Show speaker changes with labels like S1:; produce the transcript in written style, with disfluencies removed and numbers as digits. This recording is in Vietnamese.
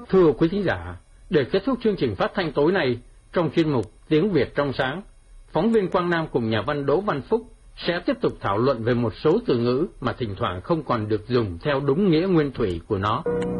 S1: Thưa quý thính giả, để kết thúc chương trình phát thanh tối nay, trong chuyên mục Tiếng Việt trong sáng, phóng viên Quang Nam cùng nhà văn Đỗ Văn Phúc sẽ tiếp tục thảo luận về một số từ ngữ mà thỉnh thoảng không còn được dùng theo đúng nghĩa nguyên thủy của nó.